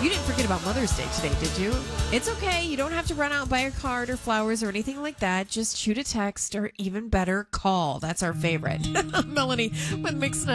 You didn't forget about Mother's Day today, did you? It's okay. You don't have to run out and buy a card or flowers or anything like that. Just shoot a text or even better, call. That's our favorite. Melanie with Mix